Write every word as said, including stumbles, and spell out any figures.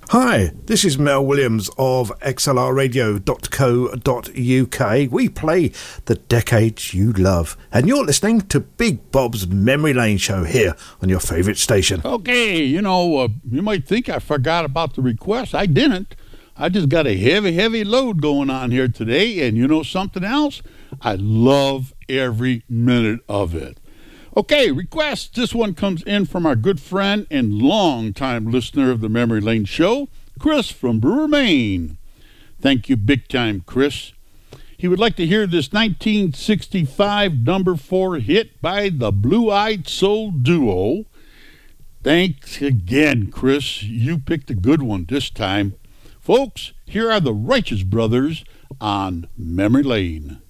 Hi, this is Mel Williams of x l r radio dot co dot u k. We play the decades you love, and you're listening to Big Bob's Memory Lane Show here on your favourite station. Okay, you know, uh, you might think I forgot about the request. I didn't. I just got a heavy, heavy load going on here today, and you know something else? I love every minute of it. Okay, request. This one comes in from our good friend and longtime listener of the Memory Lane Show, Chris from Brewer, Maine. Thank you big time, Chris. He would like to hear this nineteen sixty-five number four hit by the Blue-Eyed Soul Duo. Thanks again, Chris. You picked a good one this time. Folks, here are the Righteous Brothers on Memory Lane.